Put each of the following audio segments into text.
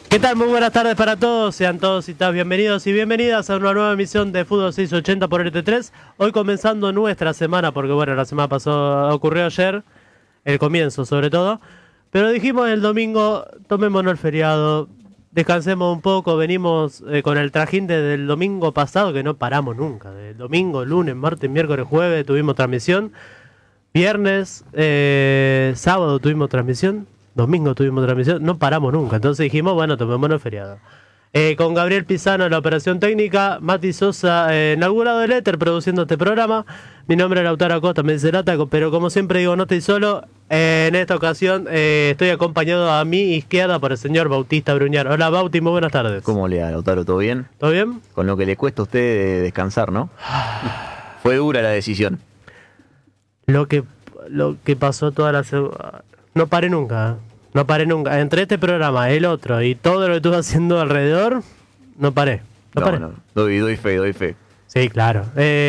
¿Qué tal? Muy buenas tardes para todos, sean todos y todas bienvenidos y bienvenidas a una nueva emisión de Fútbol 680 por RT3. Hoy comenzando nuestra semana, porque bueno, la semana pasó, ocurrió ayer, el comienzo sobre todo, pero dijimos el domingo, tomémonos el feriado, descansemos un poco, venimos con el trajín desde el domingo pasado, que no paramos nunca, de domingo, lunes, martes, miércoles, jueves tuvimos transmisión, viernes, sábado tuvimos transmisión, domingo tuvimos transmisión, no paramos nunca. Entonces dijimos, bueno, tomémonos el feriado. Con Gabriel Pisano en la operación técnica, Mati Sosa en algún lado del éter produciendo este programa. Mi nombre es Lautaro Acosta, me dice Lata, pero como siempre digo, no estoy solo. En esta ocasión estoy acompañado a mi izquierda por el señor Bautista Bruñar. Hola Bauti, muy buenas tardes. ¿Cómo le va, Lautaro? ¿Todo bien? ¿Todo bien? Con lo que le cuesta a usted descansar, ¿no? Fue dura la decisión. Lo que pasó toda la semana... No paré nunca. No paré nunca. Entre este programa, el otro y todo lo que estuve haciendo alrededor, no paré. No paré. No, doy fe. Sí, claro.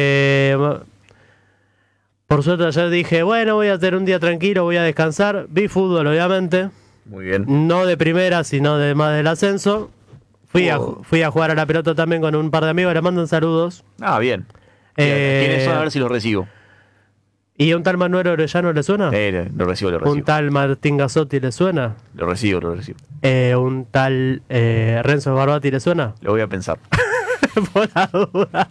Por suerte ayer dije, bueno, voy a hacer un día tranquilo, voy a descansar. Vi fútbol, obviamente. Muy bien. No de primera, sino de más del ascenso. Fui a jugar a la pelota también con un par de amigos, les mandan saludos. Ah, bien. ¿Quiénes son? A ver si los recibo. ¿Y un tal Manuel Orellano le suena? Lo recibo. ¿Un tal Martín Gazzotti le suena? Lo recibo. ¿Un tal Renzo Barbati le suena? Lo voy a pensar. Por la duda.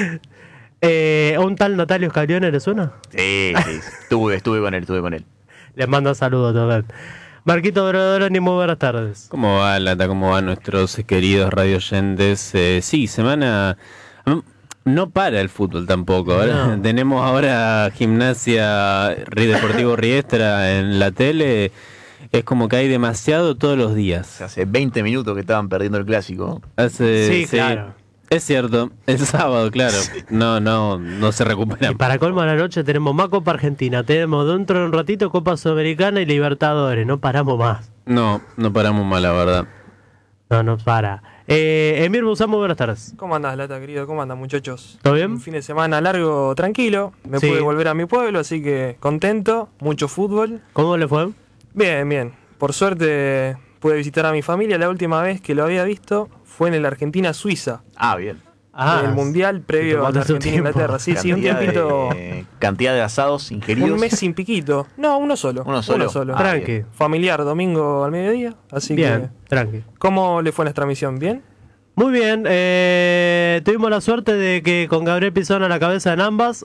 ¿Un tal Natalio Scaglione le suena? Sí. Estuve con él. Les mando saludos también. Marquito Brodoroni, muy buenas tardes. ¿Cómo va, Lata? ¿Cómo van nuestros queridos radioyentes? Sí, semana... No para el fútbol tampoco. No. Tenemos ahora Gimnasia Deportivo Riestra en la tele. Es como que hay demasiado todos los días. Hace 20 minutos que estaban perdiendo el clásico. Sí, claro. Es cierto, el sábado, claro. No se recupera. Y para colmo de la noche tenemos más Copa Argentina. Tenemos dentro de un ratito Copa Sudamericana y Libertadores. No paramos más. No paramos más, la verdad. No para. Emir Busán, muy buenas tardes. ¿Cómo andás, Lata, querido? ¿Cómo andan, muchachos? ¿Todo bien? Un fin de semana largo, tranquilo. Me pude volver a mi pueblo, así que contento. Mucho fútbol. ¿Cómo le fue? Bien. Por suerte pude visitar a mi familia. La última vez que lo había visto fue en el Argentina-Suiza. Ah, bien. En el Mundial previo a la Argentina-Inglaterra. Sí, un tiempito. Cantidad de asados ingeridos. Un mes sin piquito. No, uno solo. Uno solo. Tranqui. Bien. Familiar, domingo al mediodía. Así bien, que. tranqui. ¿Cómo le fue nuestra misión? ¿Bien? Muy bien, tuvimos la suerte de que con Gabriel Pisano a la cabeza en ambas,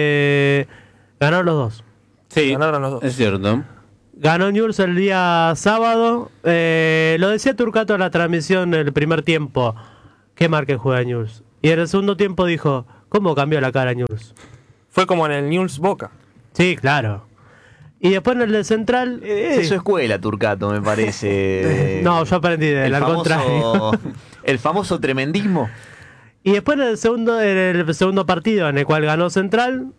ganaron los dos. Sí, ganaron los dos. Es cierto. Ganó Newell's el día sábado, lo decía Turcato en la transmisión el primer tiempo, qué mal que juega Newell's. Y en el segundo tiempo dijo, ¿cómo cambió la cara Newell's? Fue como en el Newell's Boca. Sí, claro. Y después en el de Central... Es su escuela, Turcato, me parece. No, yo aprendí de él, al contrario. El famoso tremendismo. Y después en el segundo partido en el cual ganó Central,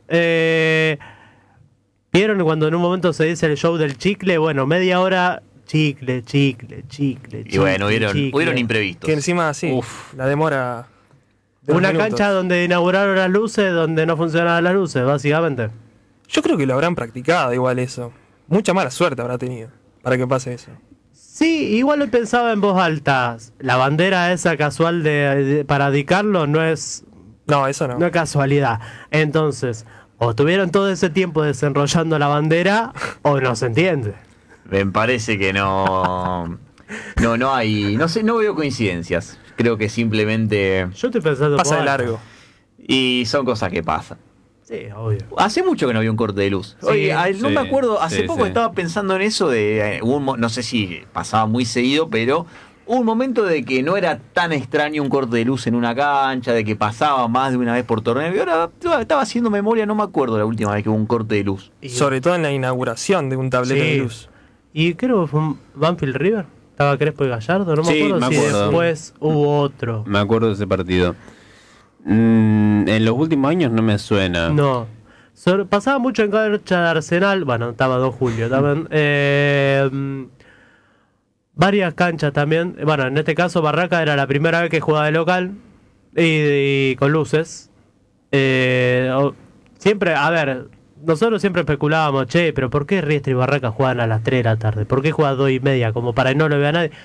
vieron cuando en un momento se dice el show del chicle, bueno, media hora, chicle. Y bueno, hubieron imprevistos. Que encima, sí, la demora... de Una unos cancha minutos. donde inauguraron las luces, donde no funcionaban las luces, básicamente. Yo creo que lo habrán practicado igual eso. Mucha mala suerte habrá tenido para que pase eso. Sí, igual lo pensaba en voz alta. La bandera esa casual para dedicarlo no es... No, eso no. No es casualidad. Entonces, o tuvieron todo ese tiempo desenrollando la bandera, o no se entiende. Me parece que no hay, no sé, no veo coincidencias. Creo que simplemente Yo estoy pensando... Pasa de voz alta. largo. y son cosas que pasan. Sí, obvio. Hace mucho que no había un corte de luz. Sí, Oye, no sí, me acuerdo, hace sí, poco sí. estaba pensando en eso de no sé si pasaba muy seguido, pero hubo un momento de que no era tan extraño un corte de luz en una cancha, de que pasaba más de una vez por torneo. Y ahora estaba haciendo memoria, no me acuerdo la última vez que hubo un corte de luz. Sobre todo en la inauguración de un tablero Sí. de luz. Y creo que fue un Banfield River. Estaba Crespo y Gallardo, no me Sí, acuerdo me si acuerdo. después hubo otro. Me acuerdo de ese partido. En los últimos años no me suena. No. Pasaba mucho en cancha de Arsenal. Bueno, estaba 2 de julio también. Varias canchas también. Bueno, en este caso Barraca era la primera vez que jugaba de local. Y con luces. Siempre, a ver, nosotros siempre especulábamos, che, pero ¿por qué Riestra y Barraca juegan a las 3 de la tarde? ¿Por qué juega a 2:30? Como para que no lo vea nadie.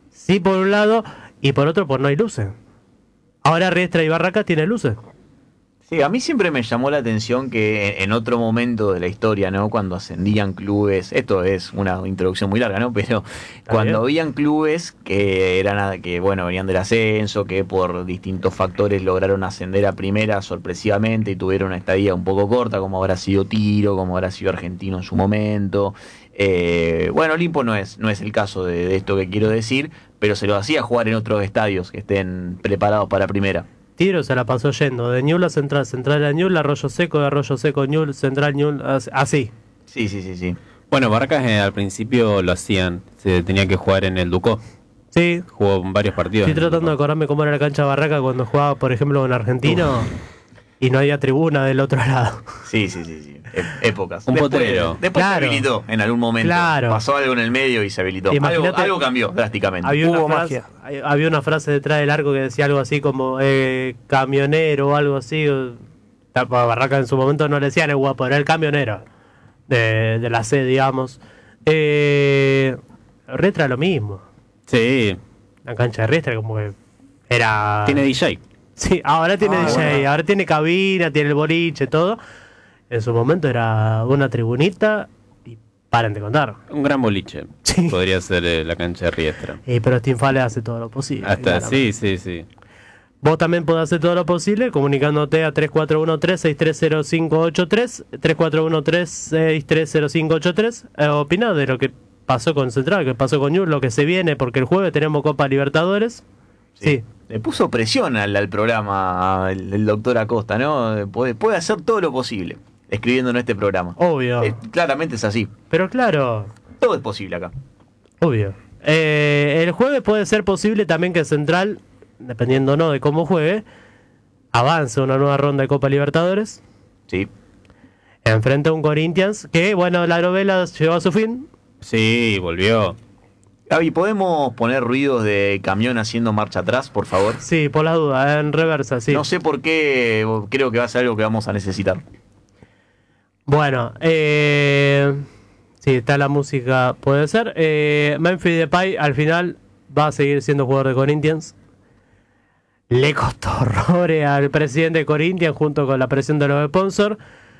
Sí, por un lado, y por otro, pues no hay luces. Ahora Riestra y Barraca tienen luces. Sí, a mí siempre me llamó la atención que en otro momento de la historia, ¿no? Cuando ascendían clubes, esto es una introducción muy larga, ¿no? Pero cuando habían clubes que eran que bueno, venían del ascenso, que por distintos factores lograron ascender a primera sorpresivamente y tuvieron una estadía un poco corta, como habrá sido Tiro, como habrá sido Argentino en su momento. Bueno, Olimpo no es el caso de esto que quiero decir, pero se lo hacía jugar en otros estadios que estén preparados para primera. Tiro se la pasó yendo de Ñuble a Central, Central a Ñuble, Arroyo Seco, de Arroyo Seco, Ñuble, Central, Ñuble, así. Sí. Bueno, Barracas al principio lo hacían, se tenía que jugar en el Ducó. Sí. Jugó varios partidos. Estoy tratando de acordarme cómo era la cancha de Barraca cuando jugaba, por ejemplo, en Argentino y no había tribuna del otro lado. Sí. Épocas. Un potrero. Después Claro. se habilitó en algún momento. Claro. Pasó algo en el medio y se habilitó. Imagínate- Algo cambió drásticamente. Hubo magia. Había una frase detrás del arco que decía algo así como camionero o algo así. Barraca en su momento no le decían el guapo, era el camionero de la C, digamos. Riestra lo mismo. Sí, La cancha de Riestra como que era... tiene DJ. Sí, ahora tiene DJ, bueno. ahora tiene cabina, tiene el boliche, todo. En su momento era una tribunita y paren de contar. Un gran boliche. Sí. Podría ser la cancha de Riestra. Pero Stinfale hace todo lo posible. Hasta, claramente. sí. Vos también podés hacer todo lo posible comunicándote a 3413-630583, 3413-630583, opinar de lo que pasó con Central, que pasó con Ñuble, lo que se viene, porque el jueves tenemos Copa Libertadores. Sí. Le puso presión al programa el doctor Acosta, ¿no? Puede hacer todo lo posible escribiendo en este programa. Obvio. Claramente es así. Pero claro, Todo es posible acá. obvio. El jueves puede ser posible también que Central, dependiendo no de cómo juegue, avance a una nueva ronda de Copa Libertadores. Sí. Enfrente a un Corinthians que, bueno, la novela llegó a su fin. Sí, volvió. Gaby, ¿podemos poner ruidos de camión haciendo marcha atrás, por favor? Sí, por la duda, en reversa, sí. No sé por qué, creo que va a ser algo que vamos a necesitar. Bueno, sí, está la música, puede ser. Memphis Depay al final va a seguir siendo jugador de Corinthians. Le costó horrores al presidente de Corinthians junto con la presión de los sponsors.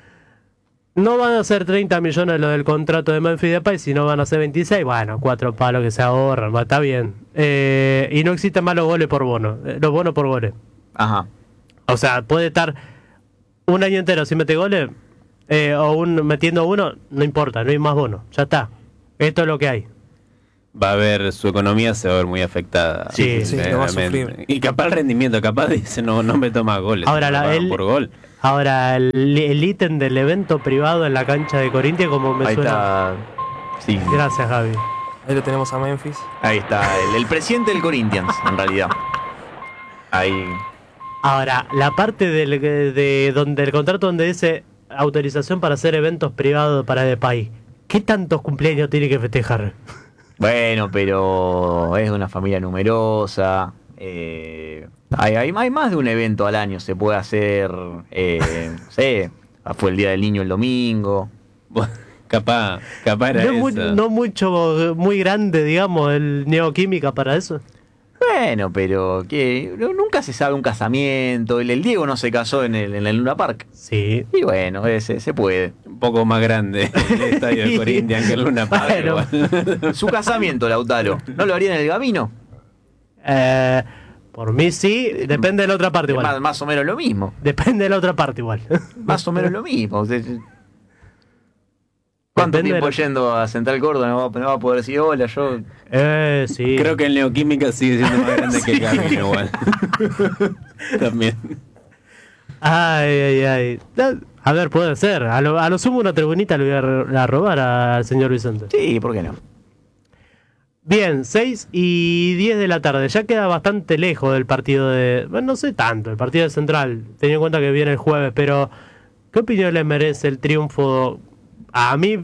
No van a ser 30 millones lo del contrato de Memphis Depay, sino van a ser 26. Bueno, 4 palos que se ahorran, está bien. Y no existen más los goles por bono, los bonos por goles. Ajá. O sea, puede estar un año entero sin meter goles metiendo uno, no importa, no hay más bono, ya está. Esto es lo que hay. Va a ver, su economía se va a ver muy afectada. Sí, lo va a realmente. sufrir. Y capaz el rendimiento, capaz dice, no me toma goles. Ahora, me pagan él- por gol. Ahora, el ítem del evento privado en la cancha de Corinthians, como me Ahí suena. está. Sí. Gracias, Javi. Ahí lo tenemos a Memphis. Ahí está. El presidente del Corinthians, en realidad. Ahí. Ahora, la parte de donde el contrato donde dice autorización para hacer eventos privados para Depay, ¿qué tantos cumpleaños tiene que festejar? Bueno, pero es de una familia numerosa. Hay más de un evento al año. Se puede hacer. No sé. Fue el Día del Niño el domingo. Capaz era No, esa. no mucho, muy grande, digamos, el Neoquímica para eso. Bueno, pero que nunca se sabe un casamiento. El Diego no se casó en el Luna Park. Sí. Y bueno, se puede. Un poco más grande el estadio de Corinthians que el Luna Park. Bueno. igual. Su casamiento, Lautaro. ¿No lo haría en el Gabino? Por mí sí, depende de la otra parte igual. Más o menos lo mismo. Depende de la otra parte igual. Más o menos lo mismo. ¿Cuánto Depende tiempo de la- yendo a Central Córdoba? No va a poder decir hola, yo. Sí. Creo que el Neoquímica sigue siendo más grande que el Gabino igual. También. Ay. A ver, puede ser. A lo sumo una tribunita le voy a robar al señor Vicente. Sí, ¿por qué no? Bien, 6 y 10 de la tarde. Ya queda bastante lejos del partido de... Bueno, no sé tanto, el partido de Central, teniendo en cuenta que viene el jueves, pero ¿qué opinión le merece el triunfo? A mí,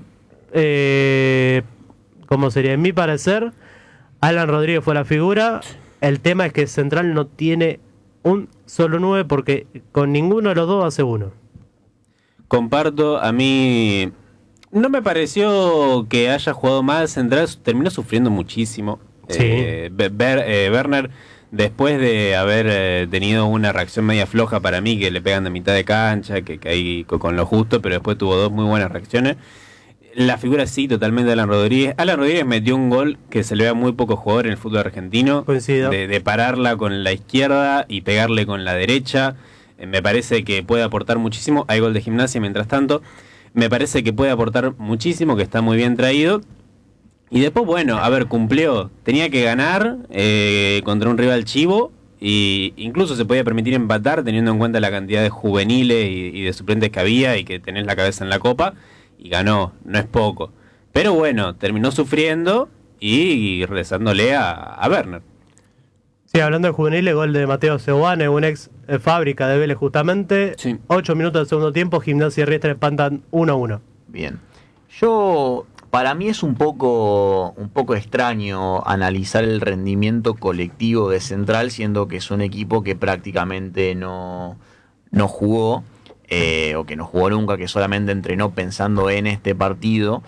¿cómo sería? En mi parecer, Alan Rodríguez fue la figura. El tema es que Central no tiene un solo 9 porque con ninguno de los dos hace uno. Comparto, a mí no me pareció que haya jugado mal Central, terminó sufriendo muchísimo. Sí. Werner, después de haber tenido una reacción media floja para mí, que le pegan de mitad de cancha, que caí con lo justo, pero después tuvo dos muy buenas reacciones. La figura sí, totalmente de Alan Rodríguez. Alan Rodríguez metió un gol que se le ve a muy pocos jugadores en el fútbol argentino. Coincido. De pararla con la izquierda y pegarle con la derecha. Me parece que puede aportar muchísimo. Hay gol de Gimnasia mientras tanto. Me parece que puede aportar muchísimo, que está muy bien traído. Y después, bueno, a ver, cumplió. Tenía que ganar contra un rival chivo. Y incluso se podía permitir empatar teniendo en cuenta la cantidad de juveniles y de suplentes que había y que tenés la cabeza en la copa. Y ganó, no es poco. Pero bueno, terminó sufriendo y rezándole a Werner. Sí, hablando de juveniles, gol de Mateo Seoane, un ex Fábrica de Vélez justamente. Sí. 8 minutos del segundo tiempo, Gimnasia y Riestra empatan 1-1. Bien. Para mí es un poco extraño analizar el rendimiento colectivo de Central, siendo que es un equipo que prácticamente no jugó, o que no jugó nunca, que solamente entrenó pensando en este partido.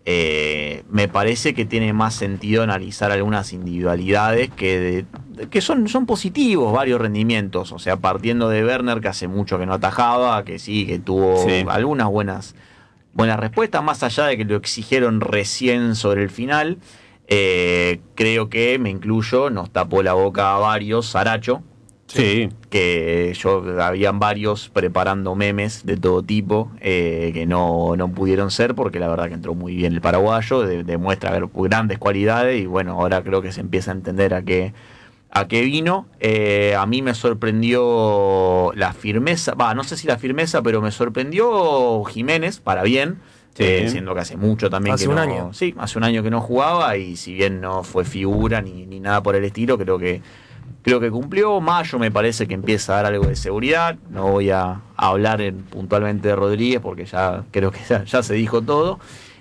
Me parece que tiene más sentido analizar algunas individualidades que son positivos, varios rendimientos. O sea, partiendo de Werner, que hace mucho que no atajaba, que sí, que tuvo algunas buenas respuestas, más allá de que lo exigieron recién sobre el final. Creo que, me incluyo, nos tapó la boca a varios, Saracho. Sí. Que habían varios preparando memes de todo tipo, que no pudieron ser, porque la verdad que entró muy bien el paraguayo, demuestra haber grandes cualidades, y bueno, ahora creo que se empieza a entender a qué vino. A mí me sorprendió la firmeza, no sé si la firmeza, pero me sorprendió Jiménez, para bien. Sí. Siendo que hace mucho también hace un año. Sí, hace un año que no jugaba, y si bien no fue figura ni nada por el estilo, creo que cumplió. Mayo me parece que empieza a dar algo de seguridad. No voy a hablar puntualmente de Rodríguez, porque ya creo que ya se dijo todo.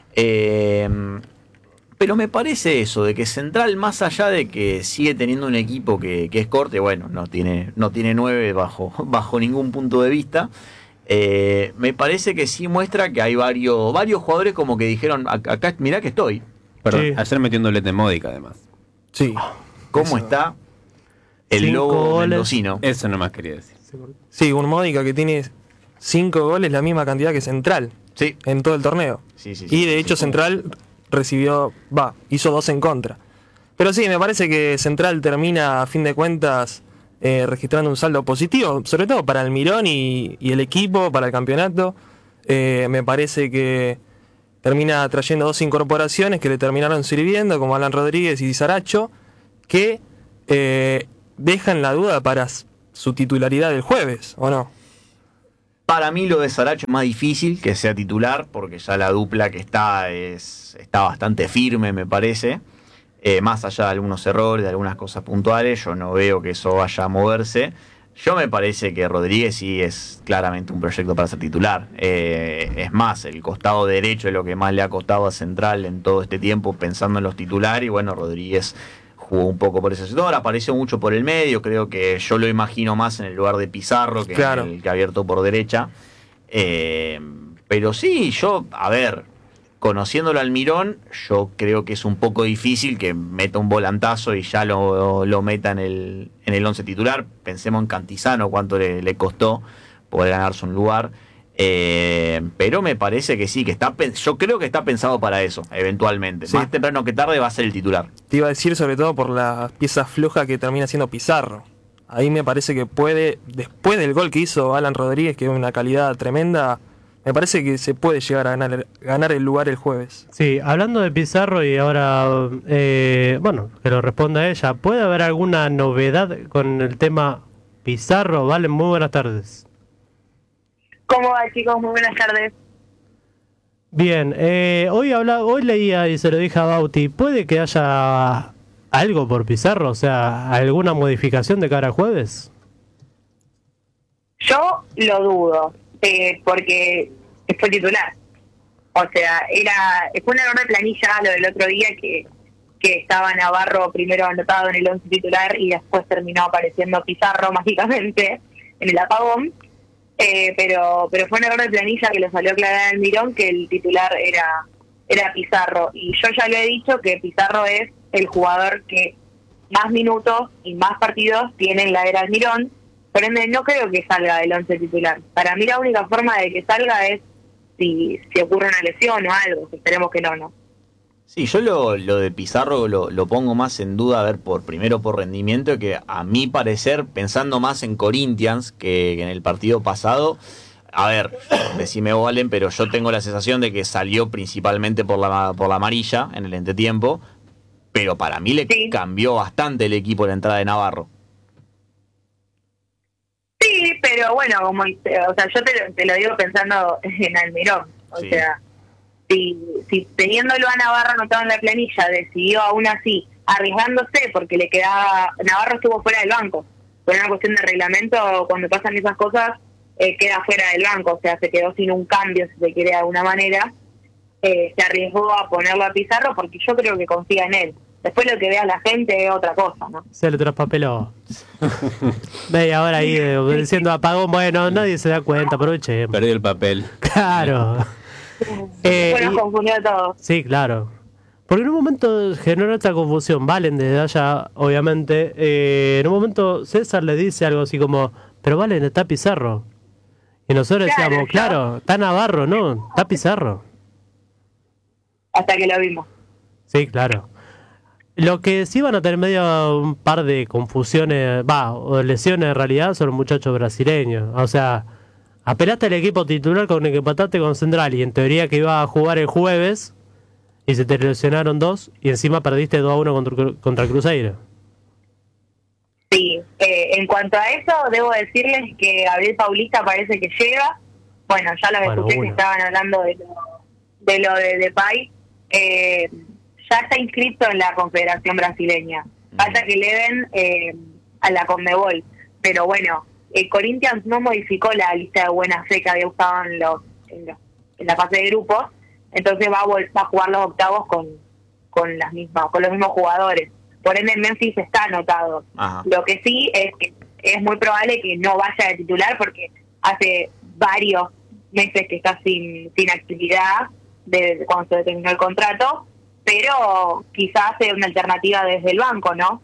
Pero me parece eso, de que Central, más allá de que sigue teniendo un equipo que es corte, bueno, no tiene 9 bajo ningún punto de vista. Me parece que sí muestra que hay varios jugadores como que dijeron, acá mirá que estoy. Perdón, Sí. ayer metió un doblete Módica además. Sí. ¿Cómo Eso. está el 5 lobo goles. mendocino? Eso nomás quería decir. Sí, un Módica que tiene 5 goles, la misma cantidad que Central Sí. en todo el torneo. Sí, Y de hecho Central hizo 2 en contra. Pero sí, me parece que Central termina, a fin de cuentas, registrando un saldo positivo, sobre todo para Almirón y el equipo, para el campeonato. Me parece que termina trayendo 2 incorporaciones que le terminaron sirviendo, como Alan Rodríguez y Saracho, que dejan la duda para su titularidad el jueves, ¿o no? Para mí lo de Saracho es más difícil que sea titular, porque ya la dupla que está bastante firme, me parece. Más allá de algunos errores, de algunas cosas puntuales, yo no veo que eso vaya a moverse. Yo me parece que Rodríguez sí es claramente un proyecto para ser titular. Es más, el costado derecho es lo que más le ha costado a Central en todo este tiempo, pensando en los titulares. Y bueno, Rodríguez jugó un poco por ese sector, apareció mucho por el medio. Creo que yo lo imagino más en el lugar de Pizarro que Claro. en el que ha abierto por derecha. Pero sí, conociéndolo al Almirón, yo creo que es un poco difícil que meta un volantazo y ya lo meta en el 11 titular. Pensemos en Cantizano, cuánto le costó poder ganarse un lugar. Pero me parece que sí, yo creo que está pensado para eso, eventualmente. Sí. Más temprano que tarde va a ser el titular. Te iba a decir sobre todo por las piezas flojas que termina siendo Pizarro. Ahí me parece que puede, después del gol que hizo Alan Rodríguez, que es una calidad tremenda, me parece que se puede llegar a ganar el lugar el jueves. Sí, hablando de Pizarro y ahora, que lo responda ella, ¿puede haber alguna novedad con el tema Pizarro? Vale, muy buenas tardes. ¿Cómo va, chicos? Muy buenas tardes. Bien, hoy leía y se lo dije a Bauti, ¿puede que haya algo por Pizarro? O sea, ¿alguna modificación de cara al jueves? Yo lo dudo, porque fue titular. O sea, fue un error de planilla lo del otro día que estaba Navarro primero anotado en el 11 titular y después terminó apareciendo Pizarro mágicamente en el apagón. Pero fue un error de planilla que lo salió a aclarar Almirón, que el titular era Pizarro. Y yo ya lo he dicho que Pizarro es el jugador que más minutos y más partidos tiene en la era Almirón. Por ende, no creo que salga del 11 titular. Para mí la única forma de que salga es si ocurre una lesión o algo, que esperemos que no. Sí, yo lo de Pizarro lo pongo más en duda, a ver, primero por rendimiento, que a mi parecer, pensando más en Corinthians que en el partido pasado, a ver, decime vos, Valen, pero yo tengo la sensación de que salió principalmente por la amarilla en el entretiempo, pero para mí le cambió bastante el equipo la entrada de Navarro. Sí, pero bueno, yo te lo digo pensando en Almirón, o sea, si teniéndolo a Navarro anotado en la planilla, decidió aún así, arriesgándose porque le quedaba, Navarro estuvo fuera del banco, por una cuestión de reglamento, cuando pasan esas cosas, queda fuera del banco, o sea, se quedó sin un cambio, si se quiere de alguna manera, se arriesgó a ponerlo a Pizarro porque yo creo que confía en él. Después lo que vea la gente es otra cosa, ¿no? Se le traspapeló. Media hora ahí diciendo apagón. Bueno, nadie se da cuenta, aproveche. Perdió el papel. Claro. Nos confundió todo. Sí, claro. Porque en un momento generó esta confusión. Valen desde allá, obviamente. En un momento César le dice algo así como, pero Valen, está Pizarro. Y nosotros decíamos, claro, está Navarro, ¿no? Está Pizarro. Hasta que lo vimos. Sí, claro. Lo que sí van a tener medio un par de confusiones, o lesiones en realidad, son los muchachos brasileños. O sea, apelaste al equipo titular con el que empataste con Central y en teoría que iba a jugar el jueves y se te lesionaron 2 y encima perdiste 2-1 contra Cruzeiro. Sí, en cuanto a eso, debo decirles que Gabriel Paulista parece que llega. Bueno, ya los escuché que estaban hablando de lo de Depay. Ya está inscrito en la Confederación Brasileña. Falta que le den a la Conmebol. Pero bueno, Corinthians no modificó la lista de buena fe que había usado en la fase de grupos. Entonces va a jugar los octavos con los mismos jugadores. Por ende, Memphis está anotado. Ajá. Lo que sí es que es muy probable que no vaya de titular porque hace varios meses que está sin actividad desde cuando se terminó el contrato. Pero quizás sea una alternativa desde el banco, ¿no?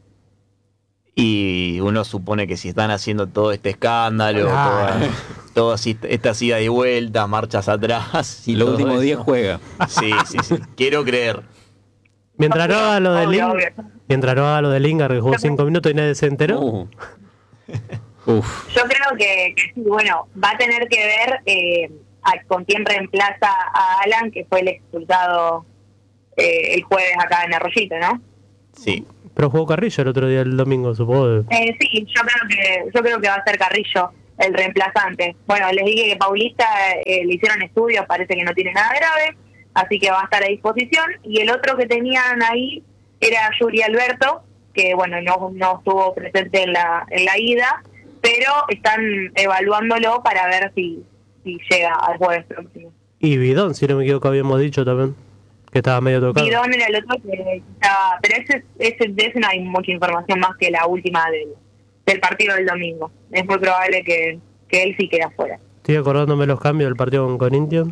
Y uno supone que si están haciendo todo este escándalo, toda esta ida y vuelta, marchas atrás... Y los últimos días juega. Sí. Quiero creer. Mientras no haga lo de Lingard, que jugó 5 minutos y nadie se enteró. Yo creo que, bueno, va a tener que ver con quién reemplaza a Alan, que fue el expulsado... el jueves acá en Arroyito, ¿no? Sí. Pero jugó Carrillo el otro día, el domingo, supongo. Sí, yo creo que va a ser Carrillo el reemplazante. Bueno, les dije que Paulista le hicieron estudios, parece que no tiene nada grave, así que va a estar a disposición. Y el otro que tenían ahí era Yuri Alberto, que bueno, no estuvo presente en la ida, pero están evaluándolo para ver si llega al jueves próximo. Y Bidón, si no me equivoco, habíamos dicho también. Que estaba medio tocado. Bidón era el otro que estaba... Pero de ese no hay mucha información más que la última del partido del domingo. Es muy probable que él sí quede afuera. Estoy acordándome los cambios del partido con Corinthians.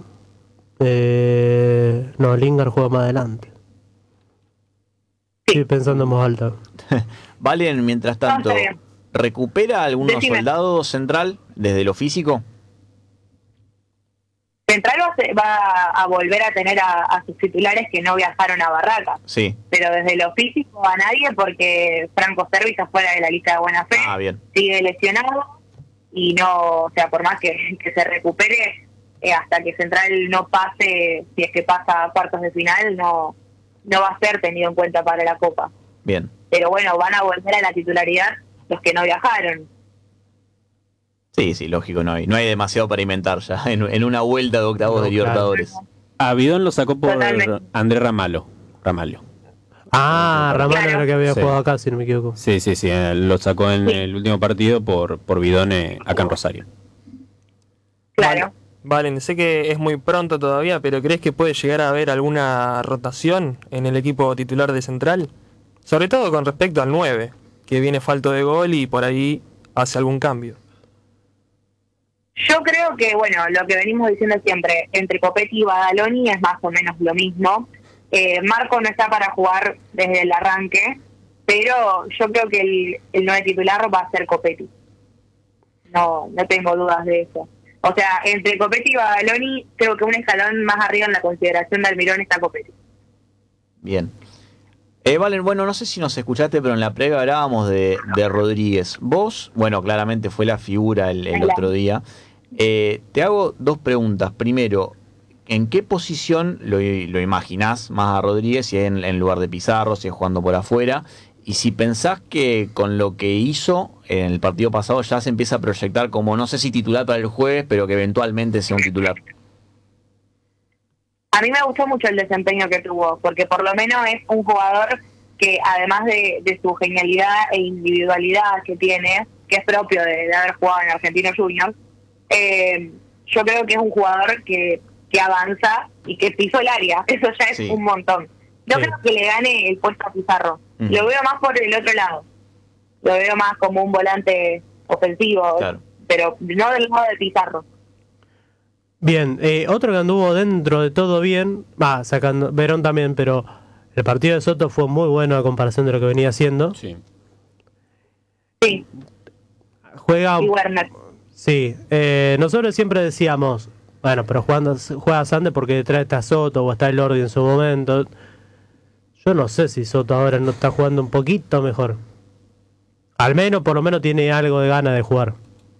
No, Lingard juega más adelante. Sí. Estoy pensando en voz alta. Valen, mientras tanto, ¿recupera algunos soldados Central desde lo físico? Central va a volver a tener a sus titulares que no viajaron a Barracas. Sí. Pero desde lo físico a nadie porque Franco Cervi está fuera de la lista de buena fe. Bien. Sigue lesionado y no, o sea, por más que se recupere, hasta que Central no pase, si es que pasa a cuartos de final, no va a ser tenido en cuenta para la Copa. Bien. Pero bueno, van a volver a la titularidad los que no viajaron. Sí, lógico, no hay demasiado para inventar ya en una vuelta de octavos de Libertadores. A Bidón lo sacó por Andrés Ramalho. Ramalho era que había jugado acá, si no me equivoco. Sí, lo sacó en el último partido por Bidón acá en Rosario. Claro. Valen, sé que es muy pronto todavía, pero ¿crees que puede llegar a haber alguna rotación en el equipo titular de Central? Sobre todo con respecto al 9, que viene falto de gol y por ahí hace algún cambio. Yo creo que, bueno, lo que venimos diciendo siempre, entre Copetti y Badaloni es más o menos lo mismo. Marco no está para jugar desde el arranque, pero yo creo que el 9 titular va a ser Copetti. No tengo dudas de eso. O sea, entre Copetti y Bagaloni, creo que un escalón más arriba en la consideración de Almirón está Copetti. Bien. Valen, bueno, no sé si nos escuchaste, pero en la previa hablábamos de Rodríguez. Vos, bueno, claramente fue la figura el otro día. Te hago dos preguntas. Primero, ¿en qué posición lo imaginás más a Rodríguez? Si es en lugar de Pizarro, si es jugando por afuera. Y si pensás que con lo que hizo en el partido pasado ya se empieza a proyectar como, no sé si titular para el jueves, pero que eventualmente sea un titular. A mí me gustó mucho el desempeño que tuvo, porque por lo menos es un jugador que además de su genialidad e individualidad que tiene, que es propio de haber jugado en Argentinos Juniors, yo creo que es un jugador que avanza y que pisó el área. Eso ya es un montón. No creo que le gane el puesto a Pizarro. Lo veo más por el otro lado. Lo veo más como un volante ofensivo, pero no del lado de Pizarro. Bien, otro que anduvo dentro de todo bien, sacando Verón también, pero el partido de Soto fue muy bueno a comparación de lo que venía haciendo. Sí. Sí. Juega. Y Werner. Sí, nosotros siempre decíamos, bueno, pero juega Sande porque detrás está Soto o está el Lordi en su momento. Yo no sé si Soto ahora no está jugando un poquito mejor. Al menos, por lo menos tiene algo de ganas de jugar.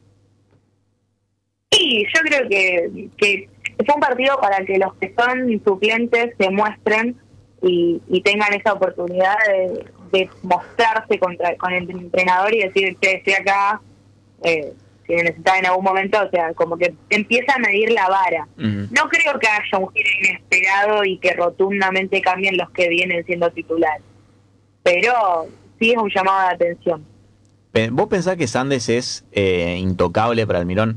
Sí, yo creo que fue un partido para que los que son suplentes se muestren y tengan esa oportunidad de mostrarse con el entrenador y decir, estoy acá, si me necesitas en algún momento, o sea, como que empieza a medir la vara. No creo que haya un giro inesperado y que rotundamente cambien los que vienen siendo titulares, pero sí es un llamado de atención. ¿Vos pensás que Sandes es intocable para Almirón?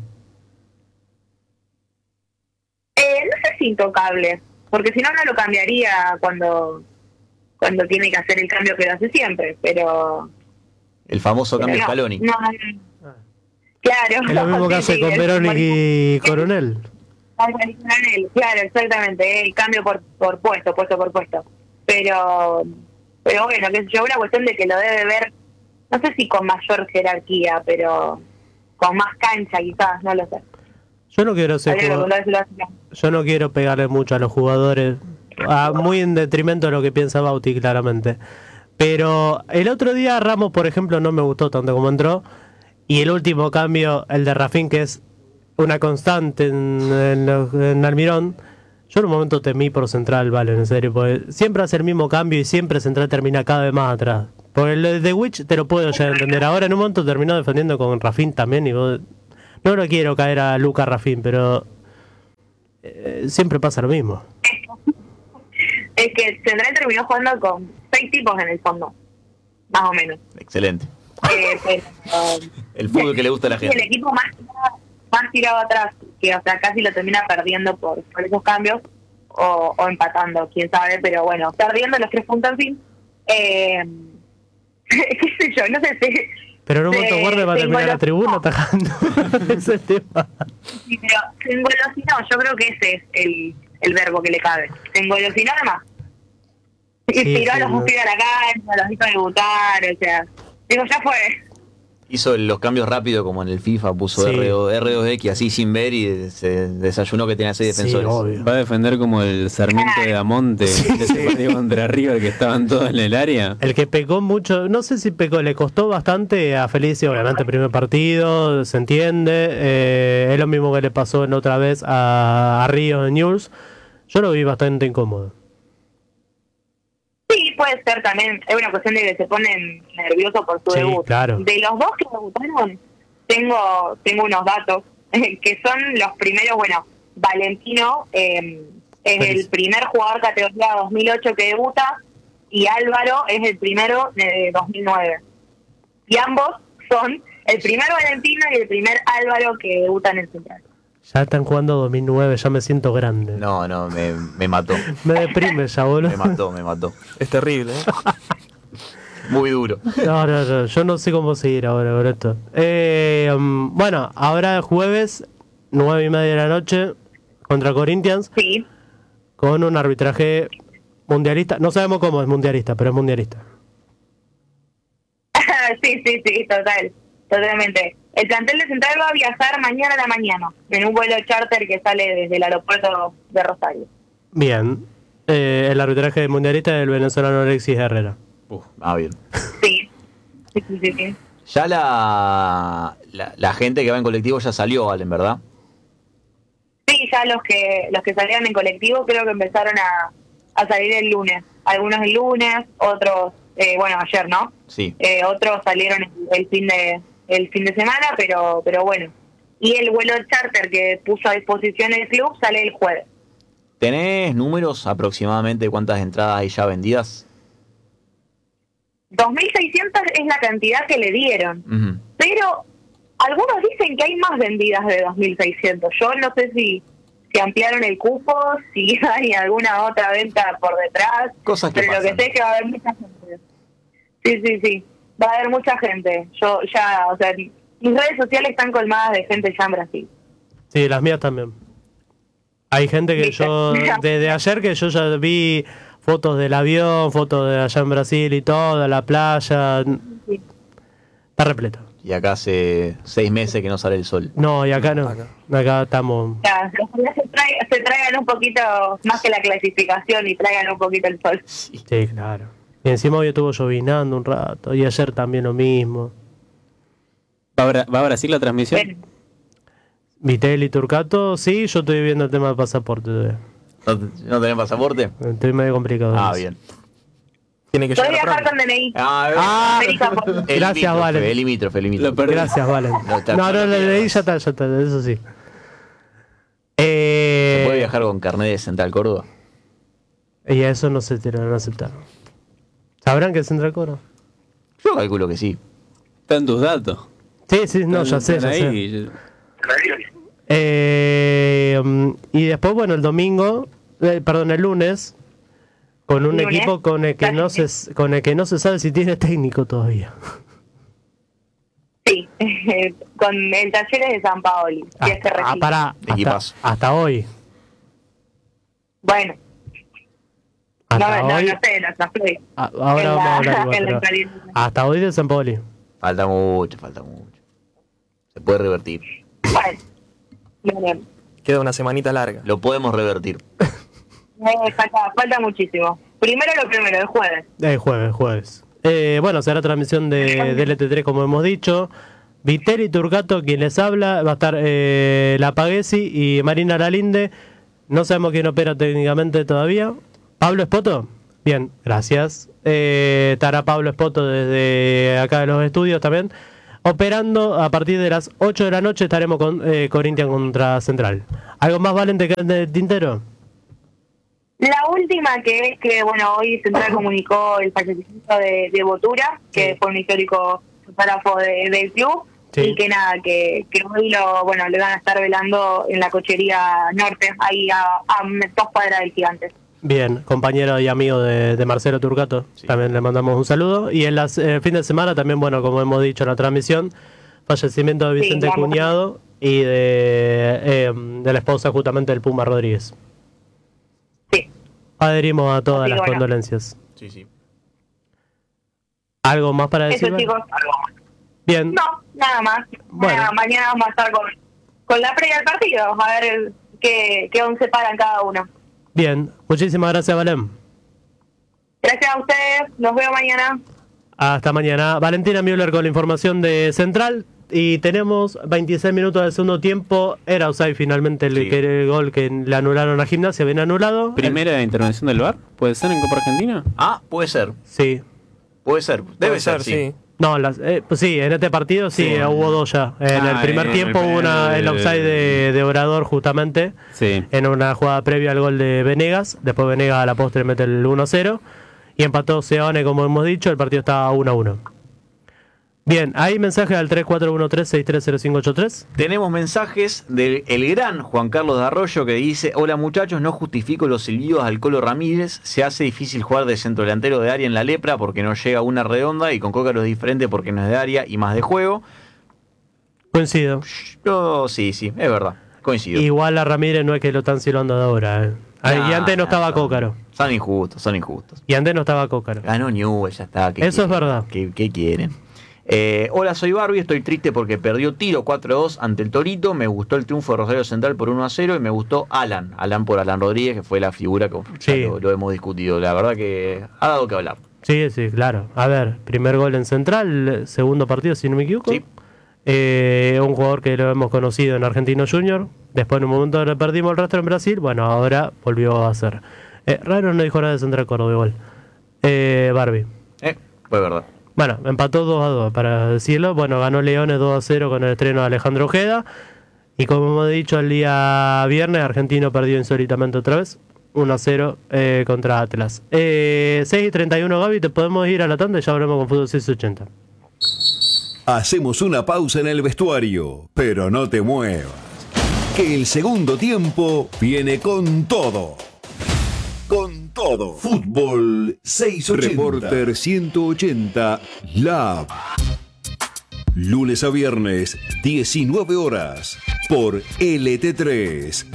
No sé si intocable, porque si no lo cambiaría cuando tiene que hacer el cambio que lo hace siempre, pero... El famoso cambio Scaloni. No. Claro. Es lo mismo que hace con Verón y Coronel. Claro, exactamente, el cambio por puesto por puesto. Pero bueno, que yo, una cuestión de que lo debe ver, no sé si con mayor jerarquía, pero con más cancha quizás, no lo sé. Yo no quiero ser yo no quiero pegarle mucho a los jugadores, muy en detrimento de lo que piensa Bauti, claramente. Pero el otro día Ramos, por ejemplo, no me gustó tanto como entró. Y el último cambio, el de Rafín, que es una constante en Almirón, yo en un momento temí por Central, vale, en serio, porque siempre hace el mismo cambio y siempre Central termina cada vez más atrás. Por el de Witch te lo puedo ya entender. Ahora en un momento terminó defendiendo con Rafín también y vos... No lo quiero caer a Lucas Rafín, pero siempre pasa lo mismo. Es que Central terminó jugando con 6 tipos en el fondo, más o menos. Excelente. Pero, el fútbol que le gusta a la gente. El equipo más tirado atrás, que o sea casi lo termina perdiendo por esos cambios o empatando, quién sabe, pero bueno, perdiendo los 3 puntos en fin. Qué sé yo, no sé si... Pero en un momento Werner va a terminar la tribuna atajando. Ese tema. Sí, pero se engolosinó, yo creo que ese es el verbo que le cabe. Se engolosinó además. Y tiró a los pibes a la cancha, los hizo debutar, o sea... Digo, ya fue. Hizo los cambios rápido como en el FIFA, puso R2X así sin ver y se desayunó que tenía 6 defensores. Va a defender como el Sarmiento de Damonte, ese partido contra River que estaban todos en el área. El que pecó mucho, no sé si pecó, le costó bastante a Felicio, obviamente el primer partido, se entiende. Es lo mismo que le pasó en otra vez a Ríos en Newell's. Yo lo vi bastante incómodo. Sí, puede ser también. Es una cuestión de que se ponen nerviosos por su debut. Claro. De los 2 que debutaron, tengo unos datos que son los primeros. Bueno, Valentino es el primer jugador categoría 2008 que debuta y Álvaro es el primero de 2009. Y ambos son el primer Valentino y el primer Álvaro que debutan en Central. Ya están jugando 2009, ya me siento grande. No, me mató. Me deprime ya, boludo. Me mató. Es terrible, Muy duro. No, yo no sé cómo seguir ahora con esto. Bueno, ahora jueves, 9:30 de la noche, contra Corinthians. Sí. Con un arbitraje Mundialista, no sabemos cómo es mundialista, pero es mundialista. Sí, totalmente. El plantel de Central va a viajar mañana a la mañana en un vuelo charter que sale desde el aeropuerto de Rosario. Bien. El arbitraje del mundialista del venezolano Alexis Herrera. Bien. Sí. Ya la gente que va en colectivo ya salió, Valen, ¿verdad? Sí, ya los que salían en colectivo creo que empezaron a salir el lunes. Algunos el lunes, otros, ayer, ¿no? Sí. Otros salieron el fin de semana, pero bueno. Y el vuelo charter que puso a disposición el club sale el jueves. ¿Tenés números aproximadamente de cuántas entradas hay ya vendidas? 2.600 es la cantidad que le dieron. Uh-huh. Pero algunos dicen que hay más vendidas de 2.600. Yo no sé si ampliaron el cupo, si hay alguna otra venta por detrás. Cosas que pero pasan. lo que sé es que va a haber mucha gente. Sí. Va a haber mucha gente. Yo ya, mis redes sociales están colmadas de gente ya en Brasil. Sí, las mías también. Hay gente que ¿Viste? yo, desde ayer que yo ya vi fotos del avión, fotos de allá en Brasil y todo, la playa. Sí. Está repleto. Y acá hace 6 meses que no sale el sol. No, y acá no. Acá estamos. Ya, se traigan un poquito más que la clasificación y traigan un poquito el sol. Sí. Sí, claro. Y encima hoy estuvo llovinando un rato. Y ayer también lo mismo. ¿Va a Brasil la transmisión? Bueno, Vitel y Turcato, sí, yo estoy viendo el tema del pasaporte todavía. ¿No tenés pasaporte? Estoy medio complicado. en eso. Bien. Tiene que voy a llegar viajar pronto. con DNI. Ah, América, el Gracias, limítrofe, Valen. El limítrofe. Lo perdí. Gracias, Valen. No, lo leí, ya está, eso sí. ¿Se puede viajar con carnet de Central Córdoba? Y a eso no se te lo van a aceptar. ¿Sabrán que es Central Córdoba? Yo calculo que sí. Están tus datos. Sí, no, ya sé, Están ya sé. ahí. Y después, bueno, el domingo, el lunes, con un ¿Lunes? equipo con el que no se sabe si tiene técnico todavía. Sí, con el Talleres de San Paoli. Si es que recibe. Equipazo. Hasta hoy. Bueno, Hasta no hoy. sé, no sé. Ahora En vamos a hablar igual, en la pero actualidad. hasta hoy de San Paoli. Falta mucho. Se puede revertir. Bueno, bien. Queda una semanita larga. Lo podemos revertir. Falta muchísimo. Primero, el jueves. Jueves. Bueno, será transmisión de LT3 como hemos dicho. Viteri Turcato, quien les habla, va a estar La Paguesi y Marina Lalinde. No sabemos quién opera técnicamente todavía. ¿Pablo Espoto? Bien, gracias. Estará Pablo Espoto desde acá de los estudios también. Operando a partir de las 8 de la noche estaremos con Corinthians contra Central. ¿Algo más, Valen, te queda en el tintero? La última que es que, hoy Central comunicó el fallecimiento de Botura, que fue un histórico fotógrafo del club, Sí. y que nada, que hoy le van a estar velando en la cochería norte, ahí a 2 cuadras del Gigantes. Bien, compañero y amigo de Marcelo Turcato, Sí. también le mandamos un saludo. Y en el fin de semana también, como hemos dicho en la transmisión, fallecimiento de Vicente vamos. Cuñado y de la esposa justamente del Puma Rodríguez. Sí. Adherimos a todas Así las que bueno. condolencias. Sí. ¿Algo más para decir? Eso, chicos. Bien, No, nada más. Bueno. Mañana vamos a estar con la previa del partido, a ver qué 11 paran cada uno. bien. Muchísimas gracias, Valen. Gracias a ustedes, nos vemos mañana. Hasta mañana. Valentina Müller con la información de Central. Y tenemos 26 minutos del segundo tiempo. Era offside finalmente Sí. el gol que le anularon a Gimnasia. Bien anulado. ¿Primera intervención del VAR? ¿Puede ser en Copa Argentina? Puede ser. Sí. Puede ser. Debe ser, sí. No, pues sí, en este partido sí, hubo dos ya. En el primer en tiempo el hubo primer- el offside de Obrador justamente. Sí. En una jugada previa al gol de Venegas. Después Venegas a la postre mete el 1-0. Y empató Seone, como hemos dicho. El partido estaba 1-1. Bien, hay mensaje al 3413-630583. Tenemos mensajes del el gran Juan Carlos de Arroyo que dice: hola muchachos, no justifico los silbidos al Colo Ramírez, se hace difícil jugar de centro delantero de área en la Lepra porque no llega una redonda y con Cócaro es diferente porque no es de área y más de juego. Coincido. Yo, sí, es verdad, coincido. Igual a Ramírez no es que lo están silbando de ahora. Y antes no estaba Cócaro. Son injustos, son injustos. Y antes no estaba Cócaro. Ganó Newell, ya está. Eso es verdad. ¿Qué quieren? Hola, soy Barbie, estoy triste porque perdió Tiro 4-2 ante el Torito. Me gustó el triunfo de Rosario Central por 1-0 y me gustó Alan por Alan Rodríguez, que fue la figura que Sí. lo hemos discutido. La verdad que ha dado que hablar. Sí, claro. A ver, primer gol en Central, segundo partido, si no me equivoco. Sí. Un jugador que lo hemos conocido en Argentino Junior. Después en un momento le perdimos el rastro en Brasil. Bueno, ahora volvió a hacer. Raro no dijo nada de Central Córdoba igual. Barbie. Fue verdad. Bueno, empató 2-2 para decirlo. Bueno, ganó Leones 2-0 con el estreno de Alejandro Ojeda. Y como hemos dicho el día viernes, Argentino perdió insólitamente otra vez. 1-0 contra Atlas. 6:31, Gaby, te podemos ir a la tanda y ya hablamos con Fútbol 680. Hacemos una pausa en el vestuario, pero no te muevas, que el segundo tiempo viene con todo. Con todo. Fútbol 680. Reporter 180 Lab. Lunes a viernes, 19 horas, por LT3.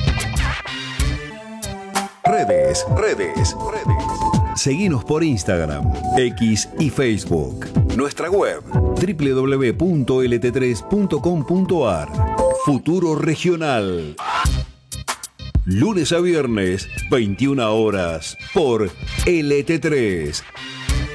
Redes. Seguinos por Instagram, X y Facebook. Nuestra web, www.lt3.com.ar. Futuro Regional. Lunes a viernes, 21 horas, por LT3.